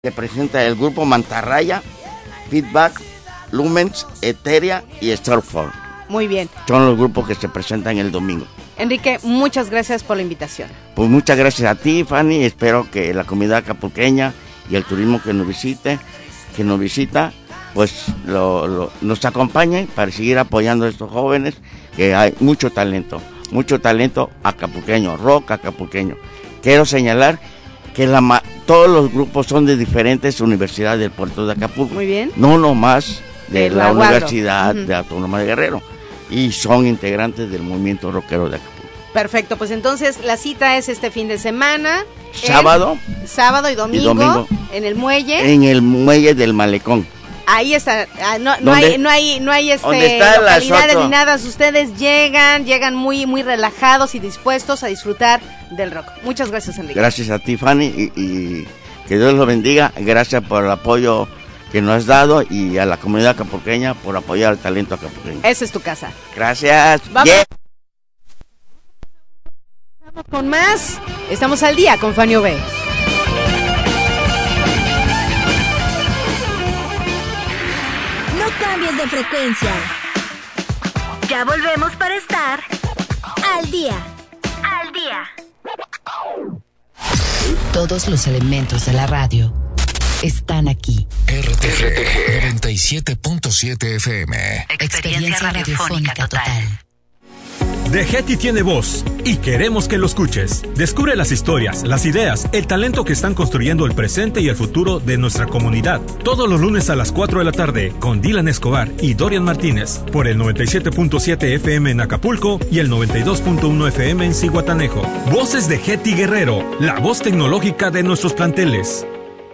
Se presenta el grupo Mantarraya, Feedback, Lumens, Eteria y Starfall. Muy bien. Son los grupos que se presentan el domingo. Enrique, muchas gracias por la invitación. Pues muchas gracias a ti, Fanny. Espero que la comunidad acapulqueña y el turismo que nos visita, pues nos acompañen para seguir apoyando a estos jóvenes, que hay mucho talento acapulqueño, rock acapulqueño. Quiero señalar que todos los grupos son de diferentes universidades del puerto de Acapulco. Muy bien. No nomás de la Universidad uh-huh. de Autónoma de Guerrero. Y son integrantes del movimiento rockero de Acapulco. Perfecto, pues entonces la cita es este fin de semana. Sábado y domingo. En el muelle. En el muelle del Malecón. Ahí está, no hay localidades ni nada, ustedes llegan muy relajados y dispuestos a disfrutar del rock. Muchas gracias, Enrique. Gracias a ti, Fanny, y que Dios los bendiga. Gracias por el apoyo que nos has dado y a la comunidad acapulqueña por apoyar al talento acapulqueño. Esa es tu casa. Gracias. Vamos. Yeah. Vamos con más. Estamos al día con Fanny Obey. Cambies de frecuencia. Ya volvemos para estar al día. Al día. Todos los elementos de la radio están aquí. RTG 97.7 FM. Experiencia radiofónica total. The Getty tiene voz y queremos que lo escuches. Descubre las historias, las ideas, el talento que están construyendo el presente y el futuro de nuestra comunidad. Todos los lunes a las 4 de la tarde con Dylan Escobar y Dorian Martínez por el 97.7 FM en Acapulco y el 92.1 FM en Zihuatanejo. Voces de Getty Guerrero, la voz tecnológica de nuestros planteles.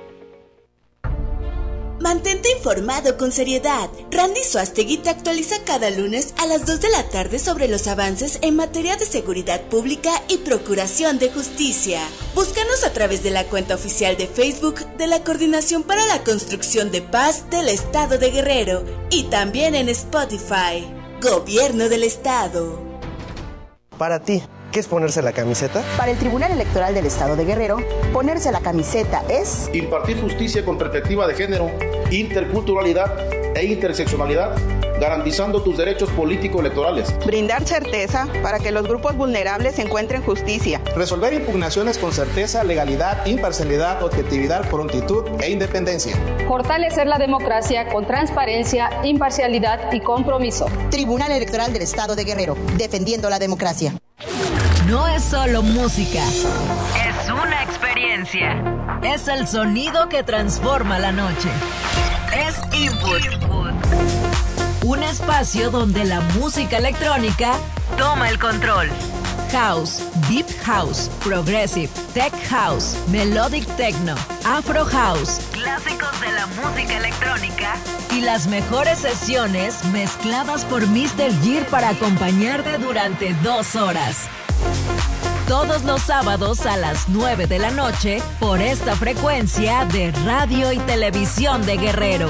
Mantente informado con seriedad. Randy Suastegui te actualiza cada lunes a las 2 de la tarde sobre los avances en materia de seguridad pública y procuración de justicia. Búscanos a través de la cuenta oficial de Facebook de la Coordinación para la Construcción de Paz del Estado de Guerrero y también en Spotify. Gobierno del Estado. Para ti, ¿qué es ponerse la camiseta? Para el Tribunal Electoral del Estado de Guerrero, ponerse la camiseta es impartir justicia con perspectiva de género, interculturalidad e interseccionalidad, garantizando tus derechos político-electorales. Brindar certeza para que los grupos vulnerables encuentren justicia. Resolver impugnaciones con certeza, legalidad, imparcialidad, objetividad, prontitud e independencia. Fortalecer la democracia con transparencia, imparcialidad y compromiso. Tribunal Electoral del Estado de Guerrero, defendiendo la democracia. No es solo música. Es una experiencia. Es el sonido que transforma la noche. Es Input. Un espacio donde la música electrónica toma el control. House, Deep House, Progressive, Tech House, Melodic Techno, Afro House, clásicos de la música electrónica y las mejores sesiones mezcladas por Mr. Gear para acompañarte durante 2 horas. Todos los sábados a las 9 de la noche por esta frecuencia de Radio y Televisión de Guerrero.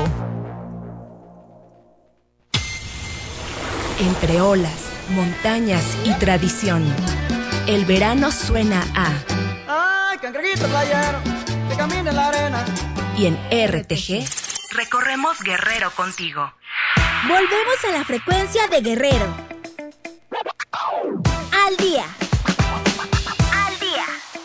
Entre olas, montañas y tradición, el verano suena a... ¡Ay, cangrejito playero, que camina en la arena! Y en RTG... recorremos Guerrero contigo. Volvemos a la frecuencia de Guerrero. Al día. Al día.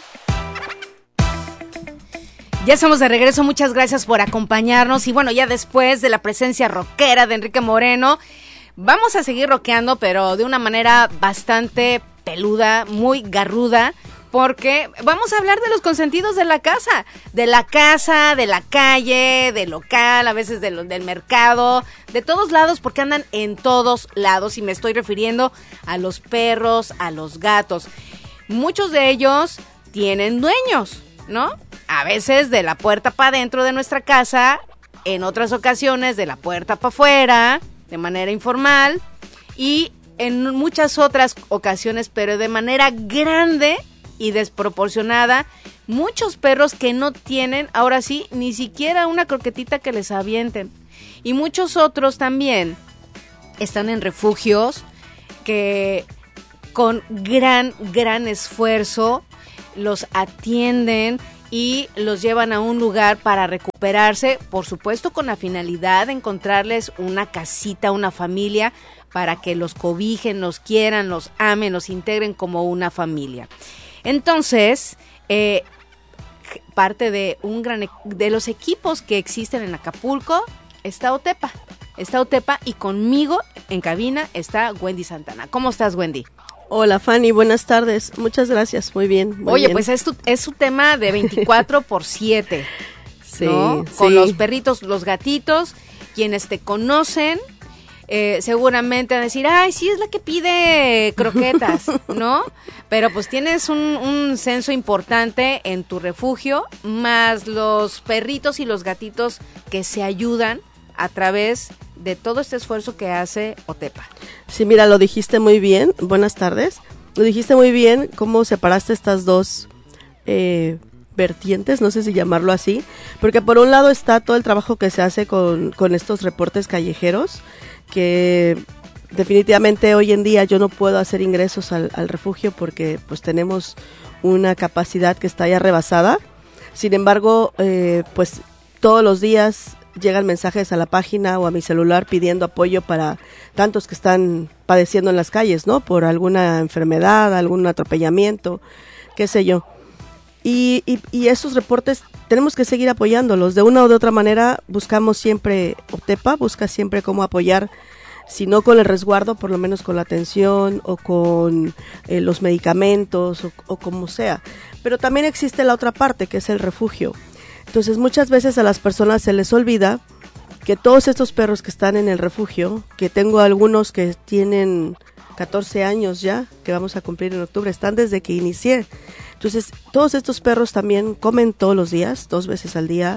Ya estamos de regreso, muchas gracias por acompañarnos. Y bueno, ya después de la presencia rockera de Enrique Moreno, vamos a seguir rockeando, pero de una manera bastante peluda, muy garruda, porque vamos a hablar de los consentidos de la casa, de la calle, del local, a veces del mercado, de todos lados, porque andan en todos lados, y me estoy refiriendo a los perros, a los gatos. Muchos de ellos tienen dueños, ¿no? A veces de la puerta para adentro de nuestra casa, en otras ocasiones de la puerta para afuera, de manera informal, y en muchas otras ocasiones, pero de manera grande y desproporcionada, muchos perros que no tienen, ahora sí, ni siquiera una croquetita que les avienten. Y muchos otros también están en refugios que con gran esfuerzo los atienden y los llevan a un lugar para recuperarse, por supuesto con la finalidad de encontrarles una casita, una familia, para que los cobijen, los quieran, los amen, los integren como una familia. Entonces, parte de de los equipos que existen en Acapulco está Otepa, y conmigo en cabina está Wendy Santana. ¿Cómo estás, Wendy? Hola, Fanny, buenas tardes. Muchas gracias, muy bien. Oye, pues es su tema de 24/7, sí, ¿no? sí. Con los perritos, los gatitos, quienes te conocen, seguramente van a decir, ay, sí es la que pide croquetas, ¿no? Pero pues tienes un censo importante en tu refugio, más los perritos y los gatitos que se ayudan a través de todo este esfuerzo que hace Otepa. Sí, mira, lo dijiste muy bien. Buenas tardes. Lo dijiste muy bien, cómo separaste estas dos vertientes, no sé si llamarlo así, porque por un lado está todo el trabajo que se hace con estos reportes callejeros, que definitivamente hoy en día yo no puedo hacer ingresos al refugio porque pues tenemos una capacidad que está ya rebasada. Sin embargo, pues todos los días llegan mensajes a la página o a mi celular pidiendo apoyo para tantos que están padeciendo en las calles, ¿no? Por alguna enfermedad, algún atropellamiento, qué sé yo. Y esos reportes tenemos que seguir apoyándolos. De una o de otra manera buscamos siempre, Otepa busca siempre cómo apoyar, si no con el resguardo, por lo menos con la atención o con los medicamentos o como sea. Pero también existe la otra parte, que es el refugio. Entonces muchas veces a las personas se les olvida que todos estos perros que están en el refugio, que tengo algunos que tienen 14 años ya, que vamos a cumplir en octubre, están desde que inicié. Entonces todos estos perros también comen todos los días, 2 veces al día,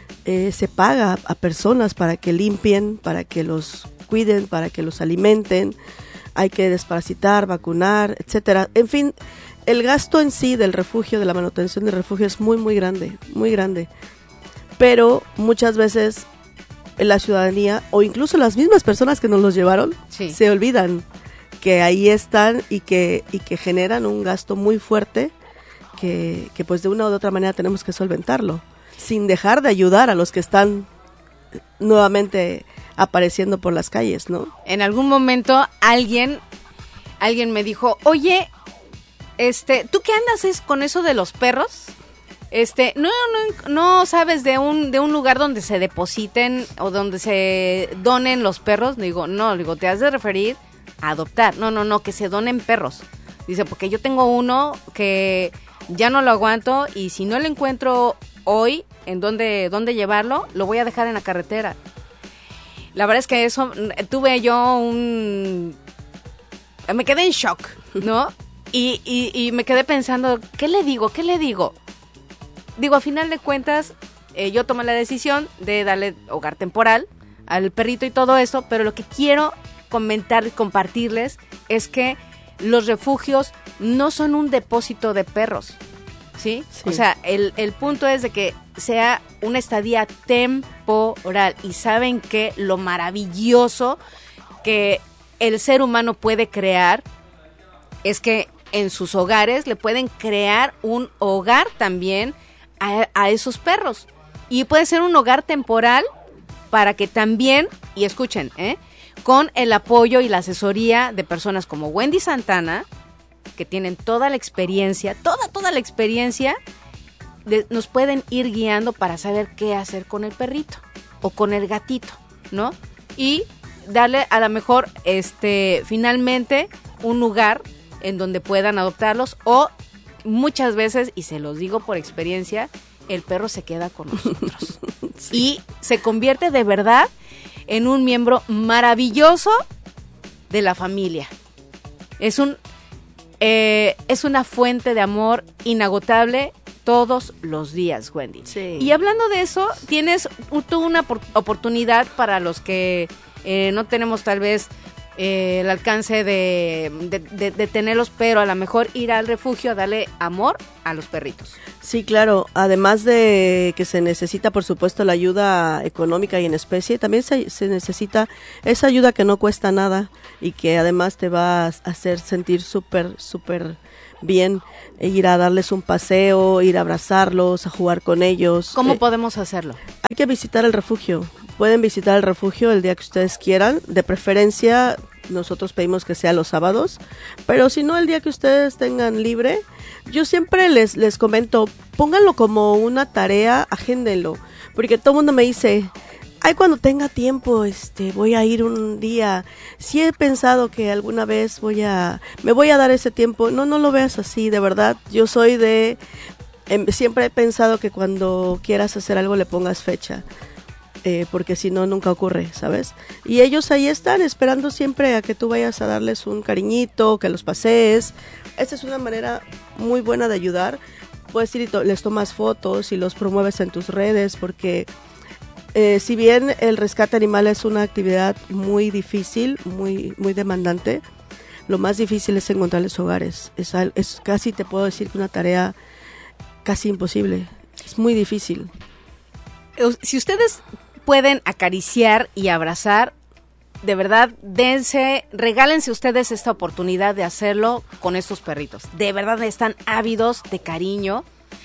se paga a personas para que limpien, para que los cuiden, para que los alimenten, hay que desparasitar, vacunar, etcétera. En fin, el gasto en sí del refugio, de la manutención del refugio es muy, muy grande, muy grande. Pero muchas veces la ciudadanía o incluso las mismas personas que nos los llevaron se olvidan que ahí están y que generan un gasto muy fuerte que pues de una u otra manera tenemos que solventarlo, sin dejar de ayudar a los que están nuevamente apareciendo por las calles, ¿no? En algún momento alguien me dijo, oye, ¿tú qué andas con eso de los perros? No sabes de un lugar donde se depositen o donde se donen los perros. Digo, te has de referir a adoptar. No, que se donen perros. Dice, porque yo tengo uno que ya no lo aguanto y si no lo encuentro hoy en dónde llevarlo, lo voy a dejar en la carretera. La verdad es que eso, tuve yo me quedé en shock, ¿no? Y me quedé pensando, ¿qué le digo? Digo, a final de cuentas, yo tomé la decisión de darle hogar temporal al perrito y todo eso, pero lo que quiero comentar y compartirles es que los refugios no son un depósito de perros, ¿sí? O sea, el punto es de que sea una estadía temporal. Y saben que lo maravilloso que el ser humano puede crear es que en sus hogares le pueden crear un hogar también a esos perros. Y puede ser un hogar temporal para que también, y escuchen, con el apoyo y la asesoría de personas como Wendy Santana, que tienen toda la experiencia, toda la experiencia, nos pueden ir guiando para saber qué hacer con el perrito o con el gatito, ¿no? Y darle a lo mejor finalmente un lugar en donde puedan adoptarlos, o muchas veces, y se los digo por experiencia, el perro se queda con nosotros y se convierte de verdad en un miembro maravilloso de la familia. Es una fuente de amor inagotable todos los días, Wendy. Sí. Y hablando de eso, tienes tú una oportunidad para los que no tenemos tal vez el alcance de tenerlos, pero a lo mejor ir al refugio a darle amor a los perritos. Sí, claro. Además de que se necesita, por supuesto, la ayuda económica y en especie, también se necesita esa ayuda que no cuesta nada y que además te va a hacer sentir súper bien, ir a darles un paseo, ir a abrazarlos, a jugar con ellos. ¿Cómo podemos hacerlo? Hay que visitar el refugio. Pueden visitar el refugio el día que ustedes quieran, de preferencia nosotros pedimos que sea los sábados, pero si no el día que ustedes tengan libre, yo siempre les comento, pónganlo como una tarea, agéndenlo, porque todo el mundo me dice, ay, cuando tenga tiempo, voy a ir un día, sí he pensado que alguna vez me voy a dar ese tiempo, no lo veas así, de verdad, yo soy siempre he pensado que cuando quieras hacer algo le pongas fecha. Porque si no, nunca ocurre, ¿sabes? Y ellos ahí están esperando siempre a que tú vayas a darles un cariñito, que los pasees. Esta es una manera muy buena de ayudar. Puedes ir y les tomas fotos y los promueves en tus redes, porque si bien el rescate animal es una actividad muy difícil, muy, muy demandante, lo más difícil es encontrarles hogares. Es casi, te puedo decir, que una tarea casi imposible. Es muy difícil. Si ustedes pueden acariciar y abrazar, de verdad, regálense ustedes esta oportunidad de hacerlo con estos perritos. De verdad están ávidos de cariño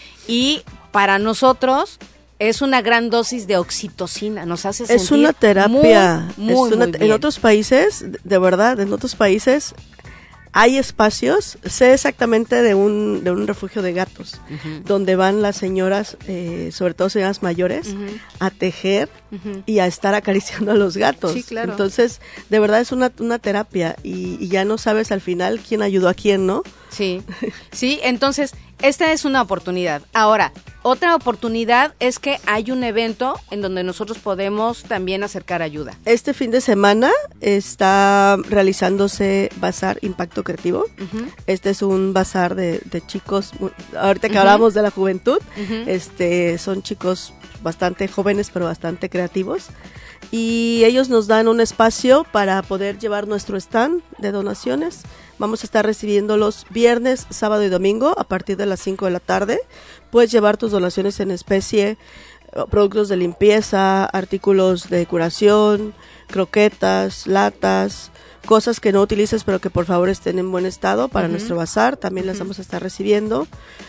y para nosotros es una gran dosis de oxitocina, nos hace sentir es una terapia, muy bien. En otros países, de verdad, en otros países hay espacios, sé exactamente de un refugio de gatos, donde van las señoras, sobre todo señoras mayores, a tejer y a estar acariciando a los gatos. Sí, claro. Entonces, de verdad es una terapia y ya no sabes al final quién ayudó a quién, ¿no? Sí, entonces esta es una oportunidad. Ahora, otra oportunidad es que hay un evento en donde nosotros podemos también acercar ayuda. Este fin de semana está realizándose Bazar Impacto Creativo. Este es un bazar de chicos, ahorita que hablamos de la juventud, son chicos bastante jóvenes pero bastante creativos. Y ellos nos dan un espacio para poder llevar nuestro stand de donaciones. Vamos a estar recibiéndolos viernes, sábado y domingo a partir de las 5 de la tarde. Puedes llevar tus donaciones en especie, productos de limpieza, artículos de curación, croquetas, latas, cosas que no utilices pero que por favor estén en buen estado para nuestro bazar. También las vamos a estar recibiendo.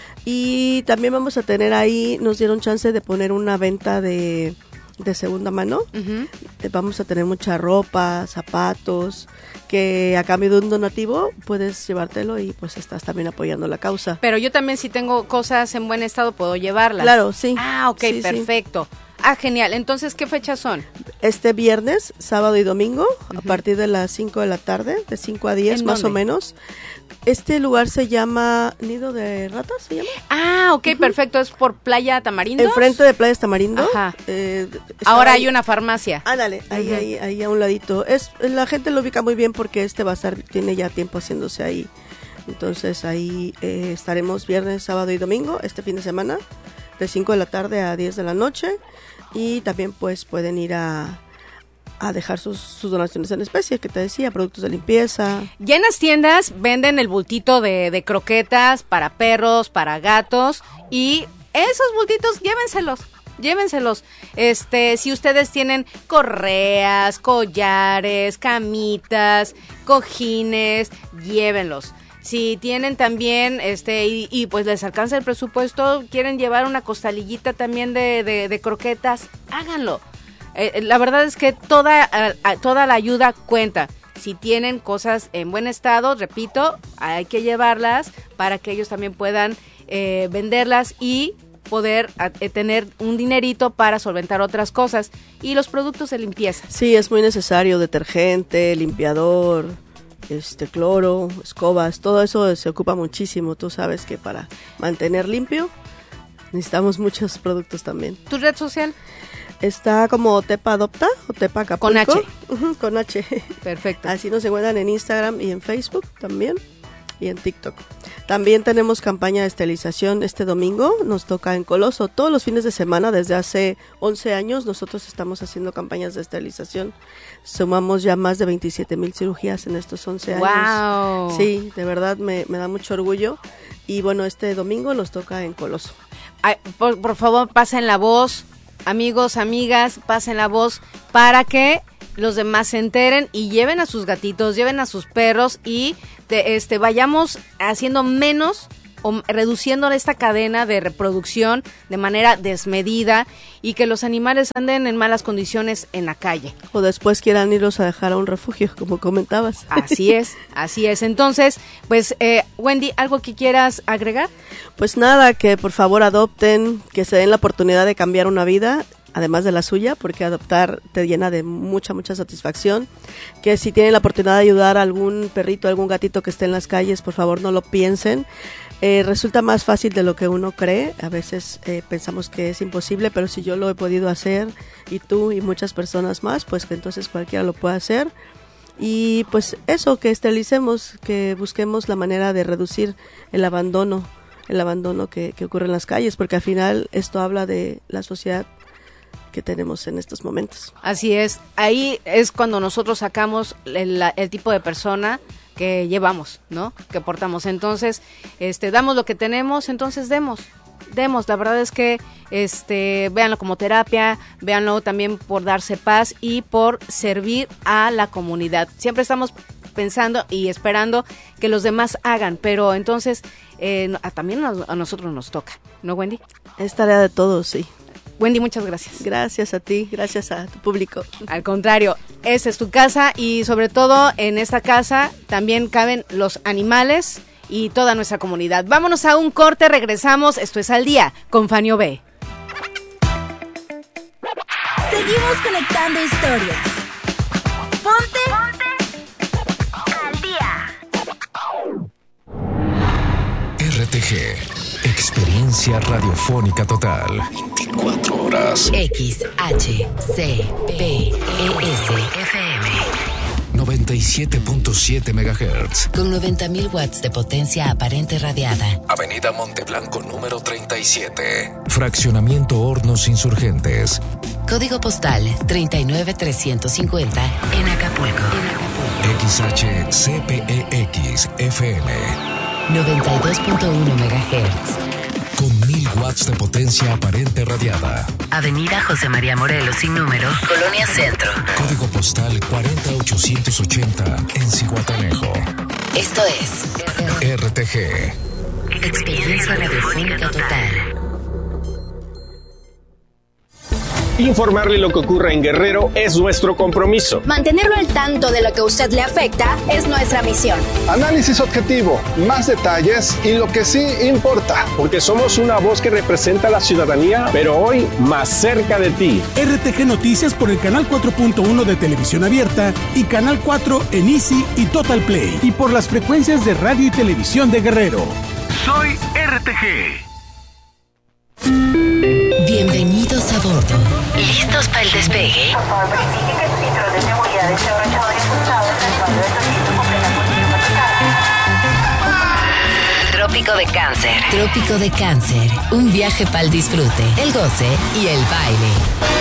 Y también vamos a tener ahí, nos dieron chance de poner una venta de segunda mano. Vamos a tener mucha ropa, zapatos, que a cambio de un donativo puedes llevártelo y pues estás también apoyando la causa. Pero yo también, si tengo cosas en buen estado, puedo llevarlas. Claro, sí. Ah, ok, sí, perfecto. Sí. Ah, genial. Entonces, ¿qué fechas son? Este viernes, sábado y domingo, a partir de las 5 de la tarde, de 5 a 10 más o menos. Este lugar se llama Nido de Ratas, ¿se llama? Ah, ok, perfecto. ¿Es por Playa Tamarindo? Enfrente de Playa Tamarindo. Ajá. Ahora hay una farmacia. Ándale, ahí a un ladito. La gente lo ubica muy bien porque este bazar tiene ya tiempo haciéndose ahí. Entonces ahí estaremos viernes, sábado y domingo, este fin de semana, de 5 de la tarde a 10 de la noche. Y también pues pueden ir a dejar sus donaciones en especie, que te decía, productos de limpieza. Ya en las tiendas venden el bultito de croquetas para perros, para gatos, y esos bultitos llévenselos. Si ustedes tienen correas, collares, camitas, cojines, llévenlos. Si tienen también, y pues les alcanza el presupuesto, quieren llevar una costalillita también de croquetas, háganlo. La verdad es que toda la ayuda cuenta. Si tienen cosas en buen estado, repito, hay que llevarlas para que ellos también puedan venderlas y poder tener un dinerito para solventar otras cosas. Y los productos de limpieza. Sí, es muy necesario, detergente, limpiador, cloro, escobas, todo eso se ocupa muchísimo. Tú sabes que para mantener limpio necesitamos muchos productos también. ¿Tu red social? Está como Tepa Adopta o Tepa Acapulco. Con H. Con H. Perfecto. Así nos encuentran en Instagram y en Facebook también y en TikTok. También tenemos campaña de esterilización este domingo, nos toca en Coloso. Todos los fines de semana, desde hace 11 años, nosotros estamos haciendo campañas de esterilización. Sumamos ya más de 27,000 cirugías en estos 11 años. ¡Wow! Sí, de verdad me da mucho orgullo. Y bueno, este domingo nos toca en Coloso. Ay, por favor, pasen la voz. Amigos, amigas, pasen la voz para que los demás se enteren y lleven a sus gatitos, lleven a sus perros y vayamos haciendo menos o reduciendo esta cadena de reproducción de manera desmedida y que los animales anden en malas condiciones en la calle. O después quieran irlos a dejar a un refugio, como comentabas. Así es. Entonces, pues, Wendy, ¿algo que quieras agregar? Pues nada, que por favor adopten, que se den la oportunidad de cambiar una vida, además de la suya, porque adoptar te llena de mucha satisfacción. Que si tienen la oportunidad de ayudar a algún perrito, algún gatito que esté en las calles, por favor no lo piensen. Resulta más fácil de lo que uno cree. A veces pensamos que es imposible, pero si yo lo he podido hacer y tú y muchas personas más, pues que entonces cualquiera lo puede hacer. Y pues eso, que esterilicemos, que busquemos la manera de reducir el abandono que ocurre en las calles, porque al final esto habla de la sociedad que tenemos en estos momentos. Así es, ahí es cuando nosotros sacamos el tipo de persona que llevamos, ¿no? Que portamos. Entonces, damos lo que tenemos, entonces demos. La verdad es que véanlo como terapia, véanlo también por darse paz y por servir a la comunidad. Siempre estamos pensando y esperando que los demás hagan, pero entonces también a nosotros nos toca, ¿no, Wendy? Es tarea de todos, sí. Wendy, muchas gracias. Gracias a ti, gracias a tu público. Al contrario, esta es tu casa y sobre todo en esta casa también caben los animales y toda nuestra comunidad. Vámonos a un corte, regresamos. Esto es Al Día con Fanio B. Seguimos conectando historias. Ponte Al Día. RTG, experiencia radiofónica total. 24 horas. XHCPES-FM 97.7 MHz. con 90.000 watts de potencia aparente radiada. Avenida Monteblanco número 37. Fraccionamiento Hornos Insurgentes. Código postal 39350 en Acapulco. XHCPEX-FM 92.1 MHz. con 1000 watts de potencia aparente radiada. Avenida José María Morelos sin número, Colonia Centro. Código postal 40880 en Zihuatanejo. Esto es RTG. Experiencia radiofónica total. Informarle lo que ocurre en Guerrero es nuestro compromiso. Mantenerlo al tanto de lo que a usted le afecta es nuestra misión. Análisis objetivo, más detalles y lo que sí importa. Porque somos una voz que representa a la ciudadanía, pero hoy más cerca de ti. RTG Noticias por el canal 4.1 de Televisión Abierta y canal 4 en Easy y Total Play. Y por las frecuencias de radio y televisión de Guerrero. Soy RTG. Bienvenidos a bordo. ¿Listos para el despegue? Por favor, verifique que su cinturón de seguridad esté abrochado y ajustado, reservando el asiento completamente. Trópico de Cáncer. Trópico de Cáncer. Un viaje para el disfrute, el goce y el baile.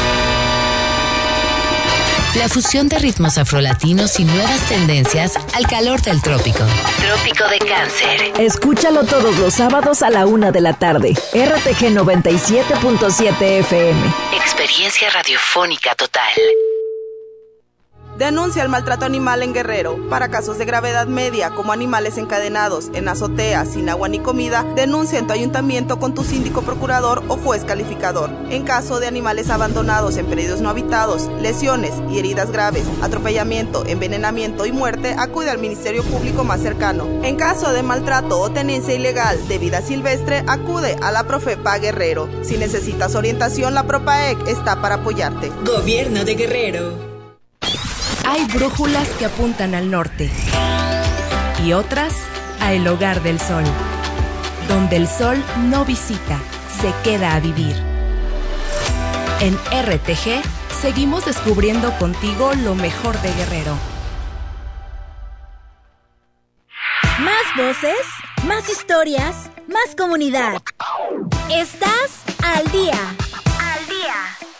La fusión de ritmos afrolatinos y nuevas tendencias al calor del trópico. Trópico de Cáncer. Escúchalo todos los sábados a la 1 de la tarde. RTG 97.7 FM. Experiencia radiofónica total. Denuncia el maltrato animal en Guerrero. Para casos de gravedad media, como animales encadenados en azoteas sin agua ni comida, denuncia en tu ayuntamiento con tu síndico procurador o juez calificador. En caso de animales abandonados en predios no habitados, lesiones y heridas graves, atropellamiento, envenenamiento y muerte, acude al Ministerio Público más cercano. En caso de maltrato o tenencia ilegal de vida silvestre, acude a la Profepa Guerrero. Si necesitas orientación, la Propaec está para apoyarte. Gobierno de Guerrero. Hay brújulas que apuntan al norte y otras a el hogar del sol, donde el sol no visita, se queda a vivir. En RTG seguimos descubriendo contigo lo mejor de Guerrero. Más voces, más historias, más comunidad. Estás al día. Al día.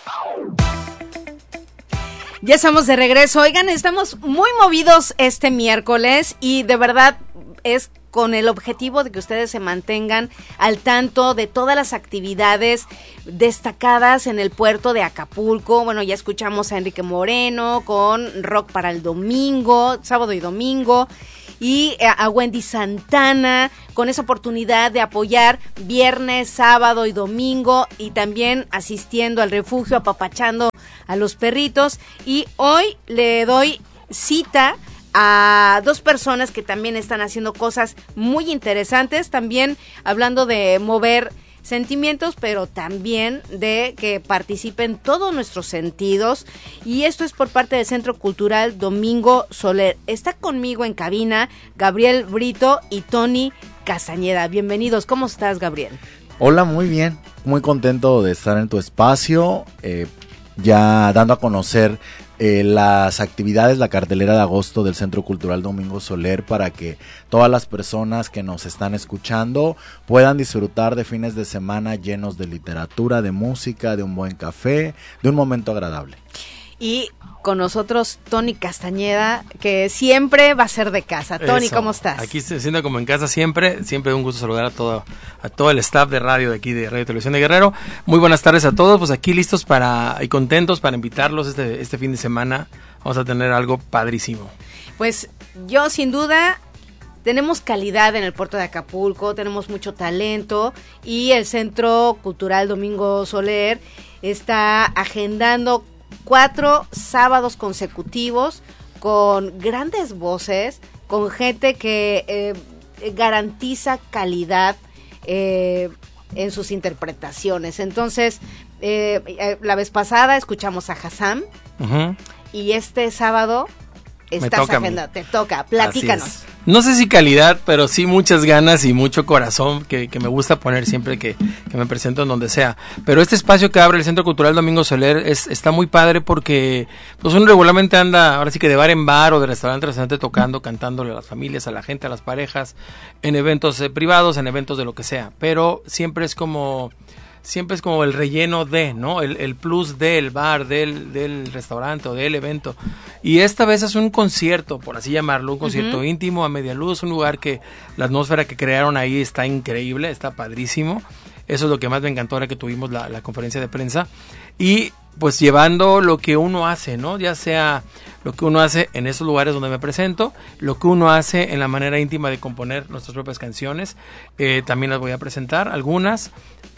Ya estamos de regreso. Oigan, estamos muy movidos este miércoles y de verdad es con el objetivo de que ustedes se mantengan al tanto de todas las actividades destacadas en el puerto de Acapulco. Bueno, ya escuchamos a Enrique Moreno con Rock para el domingo, sábado y domingo, y a Wendy Santana con esa oportunidad de apoyar viernes, sábado y domingo, y también asistiendo al refugio, apapachando a los perritos. Y hoy le doy cita a dos personas que también están haciendo cosas muy interesantes, también hablando de mover sentimientos, pero también de que participen todos nuestros sentidos, y esto es por parte del Centro Cultural Domingo Soler. Está conmigo en cabina Gabriel Brito y Tony Castañeda. Bienvenidos. ¿Cómo estás, Gabriel? Hola, muy bien, muy contento de estar en tu espacio, ya dando a conocer las actividades, la cartelera de agosto del Centro Cultural Domingo Soler, para que todas las personas que nos están escuchando puedan disfrutar de fines de semana llenos de literatura, de música, de un buen café, de un momento agradable. Y con nosotros Tony Castañeda, que siempre va a ser de casa. Tony, ¿cómo estás? Aquí se siente como en casa siempre un gusto saludar a todo el staff de radio de aquí de Radio Televisión de Guerrero. Muy buenas tardes a todos, pues aquí listos y contentos para invitarlos este fin de semana. Vamos a tener algo padrísimo. Pues yo sin duda tenemos calidad en el puerto de Acapulco, tenemos mucho talento, y el Centro Cultural Domingo Soler está agendando 4 sábados consecutivos con grandes voces, con gente que garantiza calidad en sus interpretaciones. Entonces, la vez pasada escuchamos a Hassam, y este sábado estás agendando, te toca, platícanos. No sé si calidad, pero sí muchas ganas y mucho corazón que me gusta poner siempre que me presento en donde sea. Pero este espacio que abre el Centro Cultural Domingo Soler está muy padre, porque pues uno regularmente anda ahora sí que de bar en bar o de restaurante en restaurante tocando, cantándole a las familias, a la gente, a las parejas, en eventos privados, en eventos de lo que sea. Pero siempre es como el relleno de, ¿no? El plus del bar, del restaurante o del evento. Y esta vez es un concierto, por así llamarlo, un concierto íntimo, a media luz, un lugar que la atmósfera que crearon ahí está increíble, está padrísimo. Eso es lo que más me encantó ahora que tuvimos la conferencia de prensa. Y pues llevando lo que uno hace, ¿no? Ya sea lo que uno hace en esos lugares donde me presento, lo que uno hace en la manera íntima de componer nuestras propias canciones. También las voy a presentar, algunas.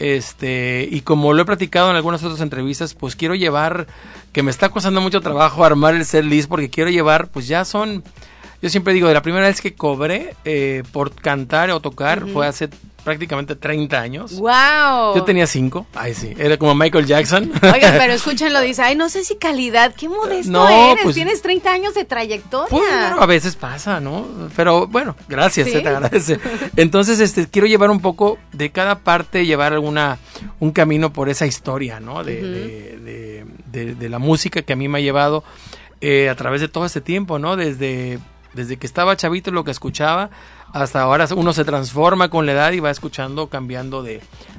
Y como lo he platicado en algunas otras entrevistas, pues quiero llevar, que me está costando mucho trabajo armar el set list, porque quiero llevar, pues ya son, yo siempre digo, de la primera vez que cobré por cantar o tocar fue hace prácticamente 30 años. ¡Wow! Yo tenía 5. Ay, sí, era como Michael Jackson. Oigan, pero escúchenlo, dice, ay, no sé si calidad, qué modesto no, eres, pues, tienes 30 años de trayectoria. Pues, bueno, a veces pasa, ¿no? Pero bueno, gracias, ¿sí? Te agradece. Entonces, quiero llevar un poco de cada parte, llevar un camino por esa historia, ¿no? De la música que a mí me ha llevado a través de todo este tiempo, ¿no? Desde que estaba chavito, lo que escuchaba, hasta ahora uno se transforma con la edad y va escuchando, cambiando de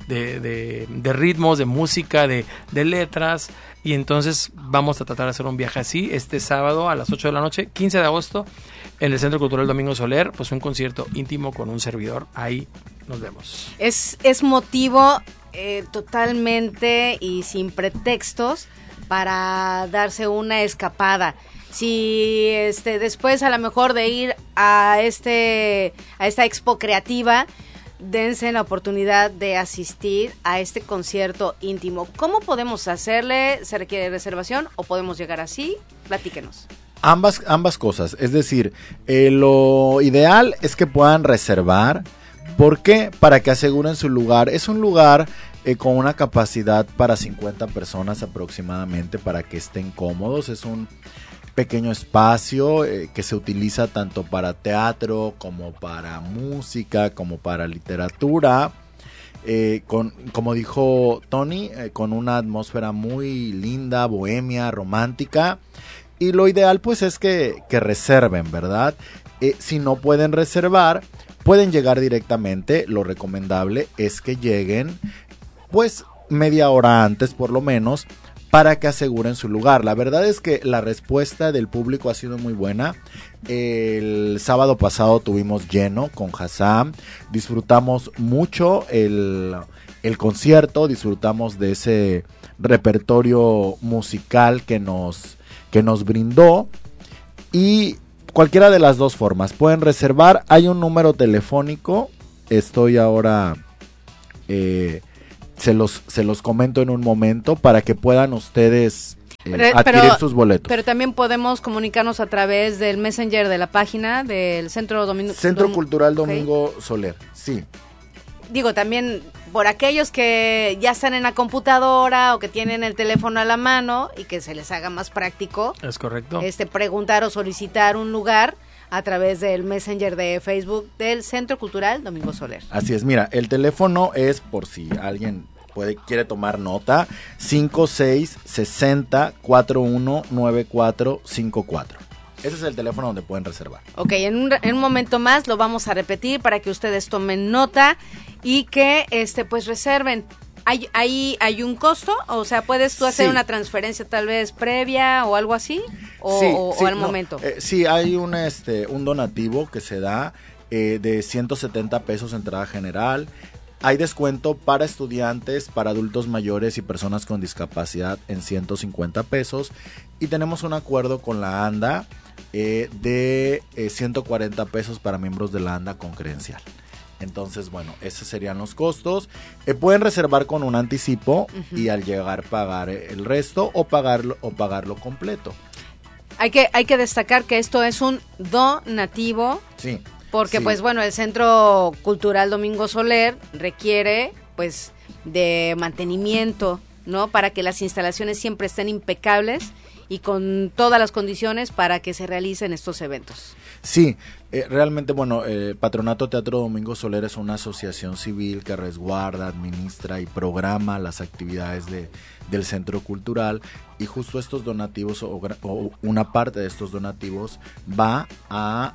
ritmos, de música, de letras, y entonces vamos a tratar de hacer un viaje así este sábado a las 8 de la noche, 15 de agosto, en el Centro Cultural Domingo Soler, pues un concierto íntimo con un servidor. Ahí nos vemos. Es motivo totalmente y sin pretextos para darse una escapada. Si después a lo mejor de ir a esta expo creativa, dense la oportunidad de asistir a este concierto íntimo. ¿Cómo podemos hacerle? ¿Se requiere reservación o podemos llegar así? Platíquenos. Ambas cosas, es decir, lo ideal es que puedan reservar. ¿Por qué? Para que aseguren su lugar. Es un lugar con una capacidad para 50 personas aproximadamente, para que estén cómodos. Es un pequeño espacio que se utiliza tanto para teatro como para música, como para literatura, como dijo Tony, con una atmósfera muy linda, bohemia, romántica, y lo ideal pues es que reserven, ¿verdad? Si no pueden reservar, pueden llegar directamente. Lo recomendable es que lleguen pues media hora antes por lo menos, para que aseguren su lugar. La verdad es que la respuesta del público ha sido muy buena. El sábado pasado tuvimos lleno con Hassam, disfrutamos mucho el concierto, disfrutamos de ese repertorio musical que nos brindó, y cualquiera de las dos formas pueden reservar. Hay un número telefónico, estoy ahora se los comento en un momento para que puedan ustedes adquirir sus boletos. Pero también podemos comunicarnos a través del Messenger de la página del Centro Cultural Domingo Soler, sí. Digo, también por aquellos que ya están en la computadora o que tienen el teléfono a la mano y que se les haga más práctico. Es correcto. Preguntar o solicitar un lugar a través del Messenger de Facebook del Centro Cultural Domingo Soler. Así es, mira, el teléfono es, por si alguien quiere tomar nota, 5660-419454. Ese es el teléfono donde pueden reservar. Ok, en un momento más lo vamos a repetir para que ustedes tomen nota y que pues reserven. ¿Hay un costo? O sea, ¿puedes tú hacer una transferencia tal vez previa o algo así? ¿O al momento? Sí, hay un donativo que se da de 170 pesos entrada general. Hay descuento para estudiantes, para adultos mayores y personas con discapacidad en 150 pesos. Y tenemos un acuerdo con la ANDA de 140 pesos para miembros de la ANDA con credencial. Entonces, bueno, esos serían los costos. Pueden reservar con un anticipo y al llegar pagar el resto o pagarlo completo. Hay que destacar que esto es un donativo. Sí. Porque pues bueno, el Centro Cultural Domingo Soler requiere pues de mantenimiento, ¿no? Para que las instalaciones siempre estén impecables y con todas las condiciones para que se realicen estos eventos. Sí, realmente, bueno, Patronato Teatro Domingo Soler es una asociación civil que resguarda, administra y programa las actividades del Centro Cultural, y justo estos donativos o una parte de estos donativos va a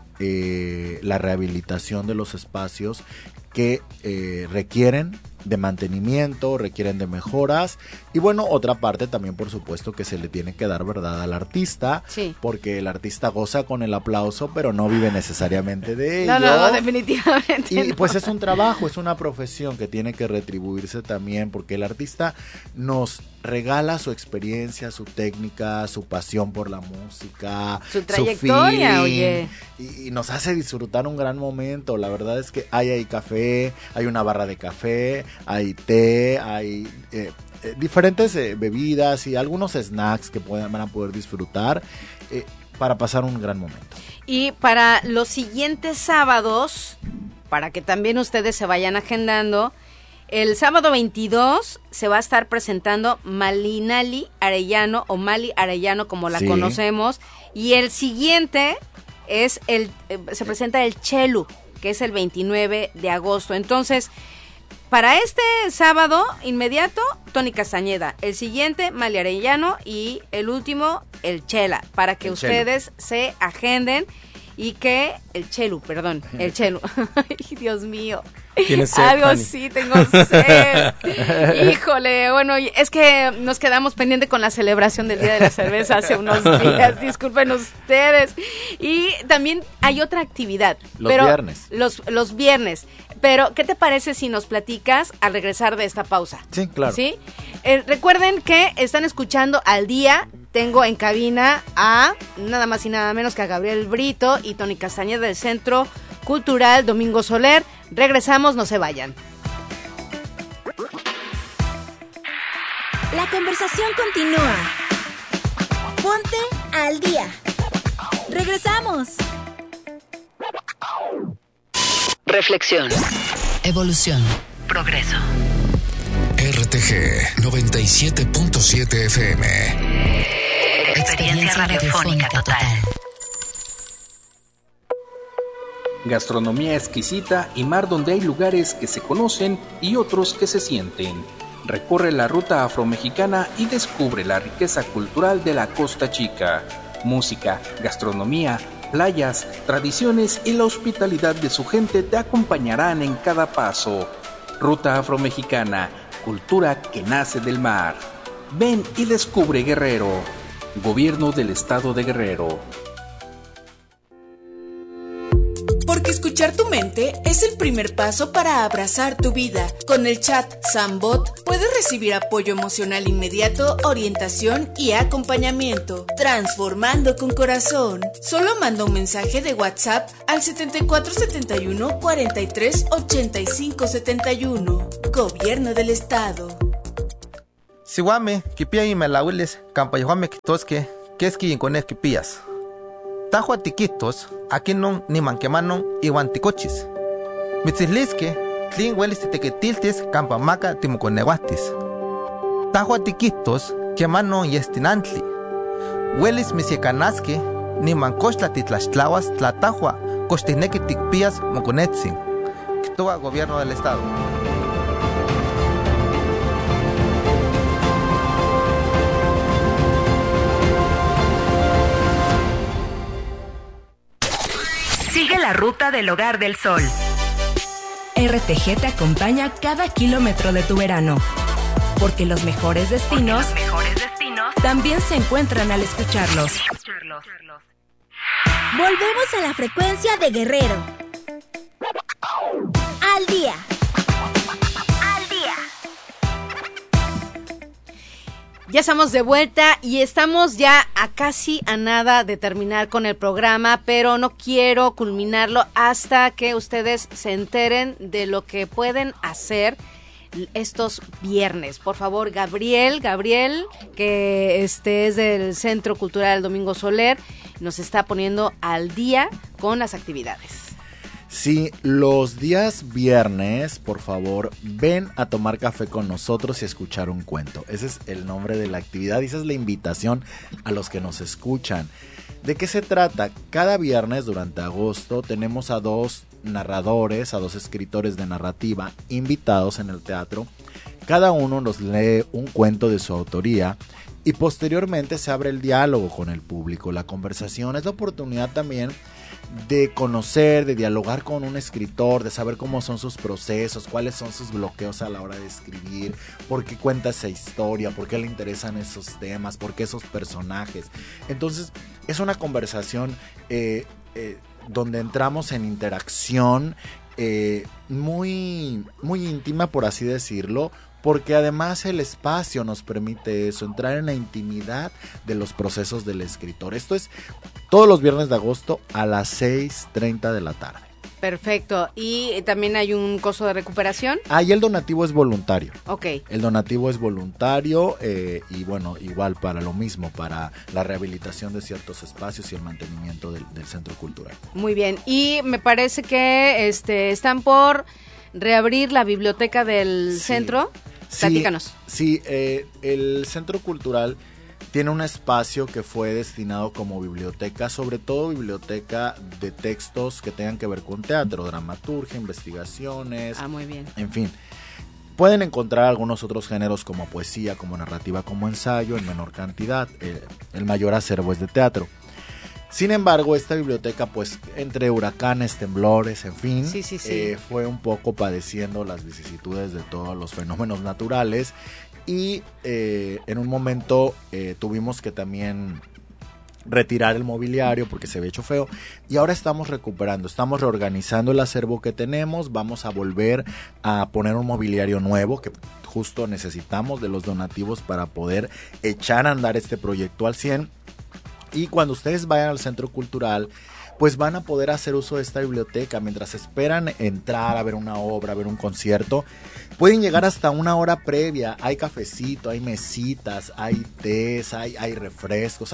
la rehabilitación de los espacios que requieren de mantenimiento, requieren de mejoras, y bueno, otra parte también, por supuesto, que se le tiene que dar verdad al artista, sí, porque el artista goza con el aplauso, pero no vive necesariamente de ello. No, definitivamente. Y pues es un trabajo, es una profesión que tiene que retribuirse también, porque el artista nos regala su experiencia, su técnica, su pasión por la música, su trayectoria, su feeling, oye, y nos hace disfrutar un gran momento. La verdad es que hay café, hay una barra de café, hay té, hay diferentes bebidas y algunos snacks que van a poder disfrutar para pasar un gran momento. Y para los siguientes sábados, para que también ustedes se vayan agendando, el sábado 22 se va a estar presentando Malinali Arellano, o Mali Arellano como la conocemos, y el siguiente es se presenta el Chelu, que es el 29 de agosto. Entonces, para este sábado inmediato, Tony Castañeda, el siguiente Mali Arellano y el último el Chela, para que ustedes se agenden y que el Chelu. Ay, Dios mío. ¿Tienes sed, algo Fanny? Sí, tengo sed. Híjole, bueno, es que nos quedamos pendiente con la celebración del Día de la Cerveza hace unos días, disculpen ustedes. Y también hay otra actividad. Viernes. Los viernes. Pero, ¿qué te parece si nos platicas al regresar de esta pausa? Sí, claro. ¿Sí? Recuerden que están escuchando Al Día. Tengo en cabina a nada más y nada menos que a Gabriel Brito y Tony Castañeda del Centro Cultural Domingo Soler. Regresamos, no se vayan. La conversación continúa. Ponte al día. Regresamos. Reflexión. Evolución. Progreso. RTG 97.7 FM. Experiencia radiofónica total. Gastronomía exquisita y mar donde hay lugares que se conocen y otros que se sienten. Recorre la ruta afromexicana y descubre la riqueza cultural de la Costa Chica. Música, gastronomía, playas, tradiciones y la hospitalidad de su gente te acompañarán en cada paso. Ruta afromexicana, cultura que nace del mar. Ven y descubre Guerrero. Gobierno del Estado de Guerrero. Porque escuchar tu mente es el primer paso para abrazar tu vida. Con el chat Sambot puedes recibir apoyo emocional inmediato, orientación y acompañamiento. Transformando con corazón. Solo manda un mensaje de WhatsApp al 7471 43 85 71. Gobierno del Estado. Siwame, kipia y melawiles, campayahuame quitosque, que es que incones kipías. Tajo atiquitos, aquí no ni manquemanon y guanticochis. Mitzislisque, tlin huelis tequetiltis, campamaca timuconeguatis. Tajo atiquitos, que mano y estinantli. Huelis misiecanasque, ni mancochla titlachtlawas, tlatajua, costineque ticpías moconetzin. Quitoa Gobierno del Estado. Sigue la ruta del Hogar del Sol. RTG te acompaña cada kilómetro de tu verano, porque los mejores destinos también se encuentran al escucharlos. Volvemos a la frecuencia de Guerrero. Al día. Al día. Ya estamos de vuelta y estamos ya a casi a nada de terminar con el programa, pero no quiero culminarlo hasta que ustedes se enteren de lo que pueden hacer estos viernes. Por favor, Gabriel, que es del Centro Cultural Domingo Soler, nos está poniendo al día con las actividades. Sí, los días viernes, por favor, ven a tomar café con nosotros y escuchar un cuento. Ese es el nombre de la actividad y esa es la invitación a los que nos escuchan. ¿De qué se trata? Cada viernes durante agosto tenemos a 2 narradores, a 2 escritores de narrativa invitados en el teatro. Cada uno nos lee un cuento de su autoría y posteriormente se abre el diálogo con el público. La conversación es la oportunidad también de conocer, de dialogar con un escritor, de saber cómo son sus procesos, cuáles son sus bloqueos a la hora de escribir, por qué cuenta esa historia, por qué le interesan esos temas, por qué esos personajes. Entonces es una conversación donde entramos en interacción muy, muy íntima, por así decirlo, porque además el espacio nos permite eso, entrar en la intimidad de los procesos del escritor. Esto es todos los viernes de agosto a las 6:30 de la tarde. Perfecto. ¿Y también hay un costo de recuperación? Ahí el donativo es voluntario. Ok. El donativo es voluntario y bueno, igual para lo mismo, para la rehabilitación de ciertos espacios y el mantenimiento del centro cultural. Muy bien. Y me parece que están por reabrir la biblioteca del centro. Platícanos. Sí, el centro cultural tiene un espacio que fue destinado como biblioteca, sobre todo biblioteca de textos que tengan que ver con teatro, dramaturgia, investigaciones. Muy bien. En fin, pueden encontrar algunos otros géneros como poesía, como narrativa, como ensayo en menor cantidad. El mayor acervo es de teatro. Sin embargo, esta biblioteca, pues, entre huracanes, temblores, en fin, fue un poco padeciendo las vicisitudes de todos los fenómenos naturales y en un momento tuvimos que también retirar el mobiliario porque se había hecho feo y ahora estamos recuperando, estamos reorganizando el acervo que tenemos, vamos a volver a poner un mobiliario nuevo que justo necesitamos de los donativos para poder echar a andar este proyecto al 100%. Y cuando ustedes vayan al centro cultural, pues van a poder hacer uso de esta biblioteca. Mientras esperan entrar a ver una obra, a ver un concierto, pueden llegar hasta una hora previa. Hay cafecito, hay mesitas, hay tés, hay refrescos,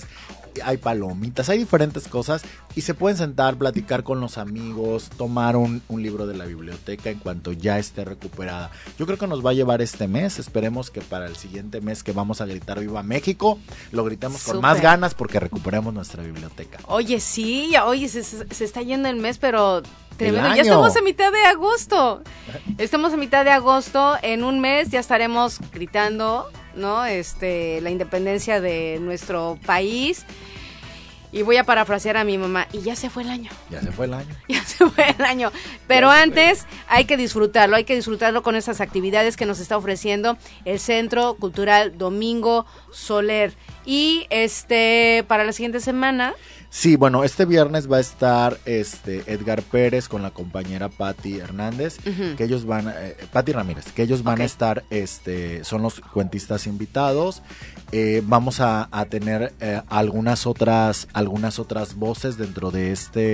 hay palomitas, hay diferentes cosas. Y se pueden sentar, platicar con los amigos, tomar un libro de la biblioteca en cuanto ya esté recuperada. Yo creo que nos va a llevar este mes. Esperemos que para el siguiente mes que vamos a gritar Viva México, lo gritemos con más ganas porque recuperemos nuestra biblioteca. Oye, sí, oye, se está yendo el mes, pero tremendo. Ya estamos a mitad de agosto. Estamos a mitad de agosto. En un mes ya estaremos gritando, ¿no? La independencia de nuestro país. Y voy a parafrasear a mi mamá, y ya se fue el año. Ya se fue el año. Ya se fue el año. Pero antes hay que disfrutarlo con esas actividades que nos está ofreciendo el Centro Cultural Domingo Soler. Y para la siguiente semana... Sí, bueno, este viernes va a estar Edgar Pérez con la compañera Patti Hernández, que ellos Patti Ramírez, que ellos van a estar, son los cuentistas invitados. Vamos a tener algunas otras voces dentro de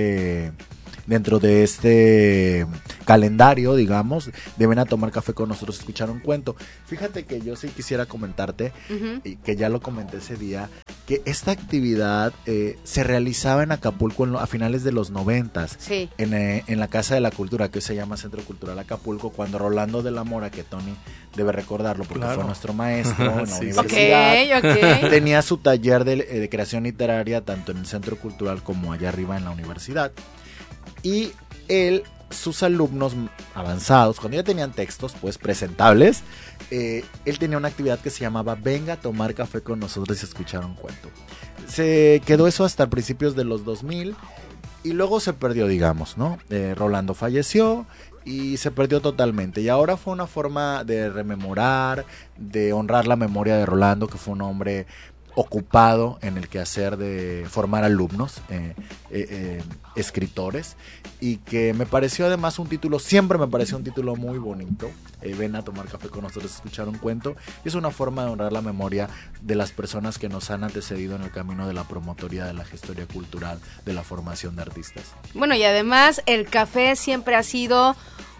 este calendario, digamos, de Ven a tomar café con nosotros, escuchar un cuento. Fíjate que yo sí quisiera comentarte, y que ya lo comenté ese día, que esta actividad se realizaba en Acapulco a finales de los 90s, sí. en la Casa de la Cultura, que hoy se llama Centro Cultural Acapulco, cuando Rolando de la Mora, que Tony debe recordarlo porque fue nuestro maestro en la universidad, okay. Tenía su taller de creación literaria tanto en el Centro Cultural como allá arriba en la universidad. Y sus alumnos avanzados, cuando ya tenían textos pues presentables, él tenía una actividad que se llamaba Venga a tomar café con nosotros y escuchar un cuento. Se quedó eso hasta principios de los 2000 y luego se perdió, digamos, ¿no? Rolando falleció y se perdió totalmente, y ahora fue una forma de rememorar, de honrar la memoria de Rolando, que fue un hombre ocupado en el quehacer de formar alumnos, escritores, y que me pareció además siempre me pareció un título muy bonito. Ven a tomar café con nosotros, escuchar un cuento. Es una forma de honrar la memoria de las personas que nos han antecedido en el camino de la promotoría de la gestoría cultural, de la formación de artistas. Bueno, y además el café siempre ha sido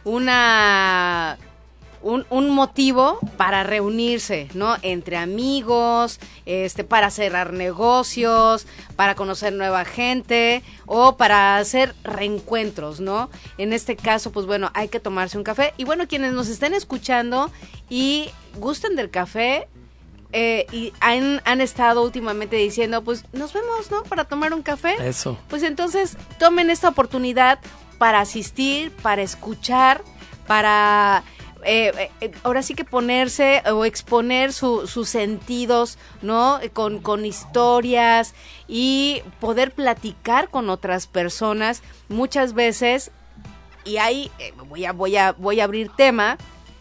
un motivo para reunirse, ¿no? Entre amigos, para cerrar negocios, para conocer nueva gente o para hacer reencuentros, ¿no? En este caso, pues bueno, hay que tomarse un café. Y bueno, quienes nos estén escuchando y gusten del café y han estado últimamente diciendo, pues nos vemos, ¿no? Para tomar un café. Eso. Pues entonces tomen esta oportunidad para asistir, para escuchar, para... ahora sí que ponerse o exponer sus sentidos, ¿no? Con historias y poder platicar con otras personas muchas veces. Y ahí voy a abrir tema,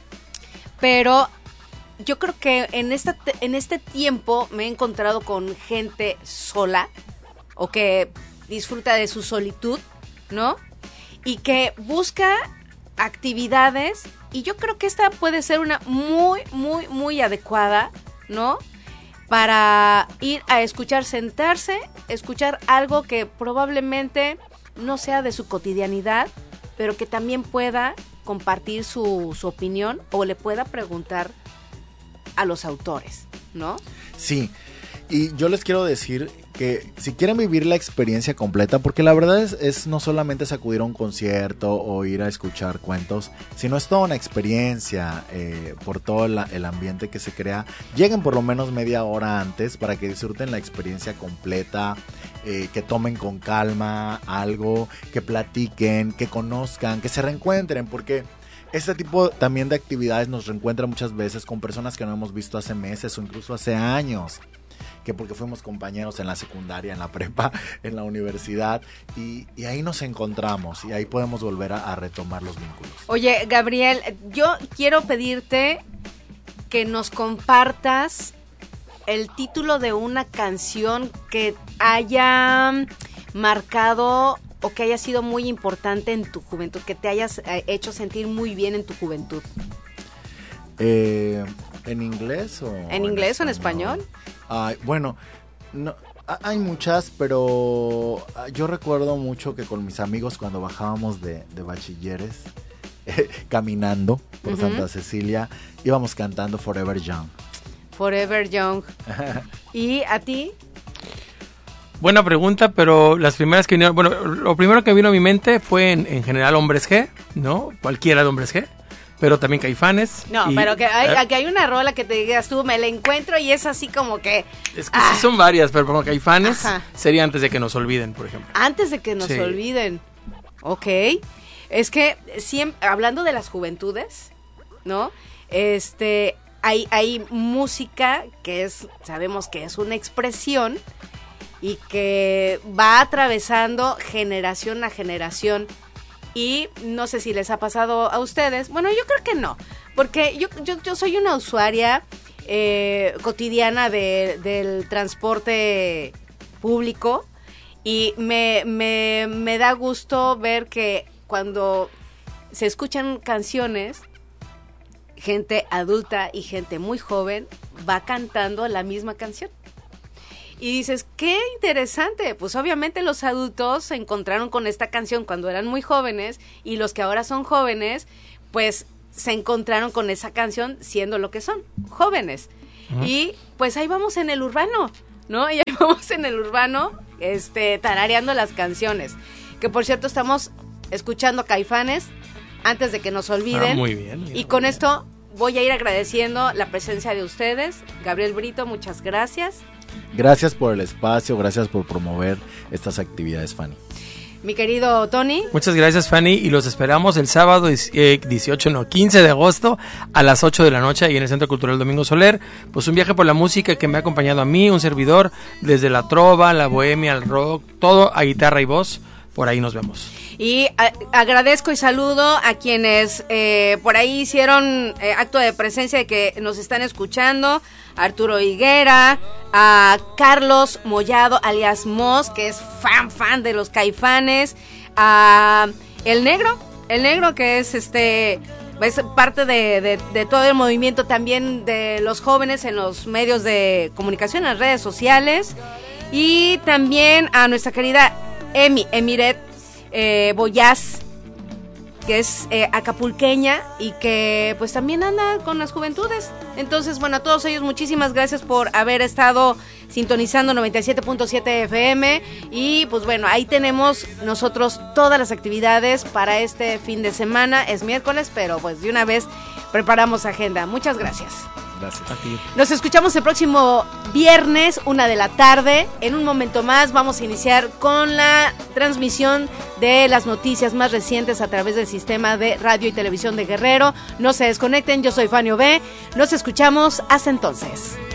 pero yo creo que en este tiempo me he encontrado con gente sola o que disfruta de su solitud, ¿no? Y que busca actividades, y yo creo que esta puede ser una muy, muy, muy adecuada, ¿no? Para ir a sentarse, escuchar algo que probablemente no sea de su cotidianidad, pero que también pueda compartir su opinión o le pueda preguntar a los autores, ¿no? Sí, y yo les quiero decir que si quieren vivir la experiencia completa, porque la verdad es no solamente es acudir a un concierto o ir a escuchar cuentos, sino es toda una experiencia por todo el ambiente que se crea. Lleguen por lo menos media hora antes para que disfruten la experiencia completa, que tomen con calma algo, que platiquen, que conozcan, que se reencuentren, porque este tipo también de actividades nos reencuentra muchas veces con personas que no hemos visto hace meses o incluso hace años, que porque fuimos compañeros en la secundaria, en la prepa, en la universidad, y ahí nos encontramos y ahí podemos volver a retomar los vínculos. Oye, Gabriel, yo quiero pedirte que nos compartas el título de una canción que haya marcado o que haya sido muy importante en tu juventud, que te hayas hecho sentir muy bien en tu juventud. ¿En inglés o en inglés o en español? Bueno, no, hay muchas, pero yo recuerdo mucho que con mis amigos cuando bajábamos de bachilleres, caminando por Santa Cecilia, íbamos cantando Forever Young. Forever Young. ¿Y a ti? Buena pregunta, pero las primeras que vinieron, bueno, lo primero que vino a mi mente fue en general Hombres G, ¿no? Cualquiera de Hombres G. Pero también Caifanes. No, pero que hay una rola que te digas tú, me la encuentro y es así como que... Es que sí son varias, pero como Caifanes sería Antes de que nos olviden, por ejemplo. Antes de que nos olviden. Ok. Es que siempre, hablando de las juventudes, ¿no? Hay música que sabemos que es una expresión y que va atravesando generación a generación. Y no sé si les ha pasado a ustedes. Bueno, yo creo que no, porque yo soy una usuaria cotidiana del transporte público y me da gusto ver que cuando se escuchan canciones, gente adulta y gente muy joven va cantando la misma canción. Y dices, qué interesante, pues obviamente los adultos se encontraron con esta canción cuando eran muy jóvenes y los que ahora son jóvenes, pues se encontraron con esa canción siendo lo que son, jóvenes. Uh-huh. Y pues ahí vamos en el urbano, ¿no? Y ahí vamos en el urbano, tarareando las canciones. Que por cierto estamos escuchando Caifanes antes de que nos olviden. Muy bien. Y con esto voy a ir agradeciendo la presencia de ustedes. Gabriel Brito, muchas gracias. Gracias por el espacio, gracias por promover estas actividades, Fanny. Mi querido Tony. Muchas gracias, Fanny, y los esperamos el sábado 15 de agosto a las 8 de la noche ahí en el Centro Cultural Domingo Soler. Pues un viaje por la música que me ha acompañado a mí, un servidor, desde la trova, la bohemia, el rock, todo a guitarra y voz. Por ahí nos vemos. Y agradezco y saludo a quienes por ahí hicieron acto de presencia de que nos están escuchando. Arturo Higuera, a Carlos Mollado, alias Moss, que es fan de los Caifanes, a El Negro que es parte de todo el movimiento también de los jóvenes en los medios de comunicación, en las redes sociales, y también a nuestra querida Emiret Boyaz, que es acapulqueña y que pues también anda con las juventudes. Entonces, bueno, a todos ellos muchísimas gracias por haber estado sintonizando 97.7 FM y pues bueno, ahí tenemos nosotros todas las actividades para este fin de semana. Es miércoles, pero pues de una vez preparamos agenda. Muchas gracias. Gracias a ti. Nos escuchamos el próximo viernes, 1 de la tarde. En un momento más vamos a iniciar con la transmisión de las noticias más recientes a través del sistema de radio y televisión de Guerrero. No se desconecten, yo soy Fanny B. Nos escuchamos hasta entonces.